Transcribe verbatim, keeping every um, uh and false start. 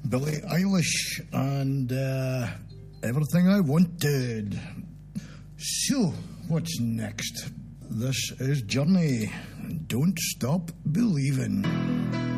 Billie Eilish and uh, Everything I Wanted. So, what's next? This is Journey. Don't Stop Believing.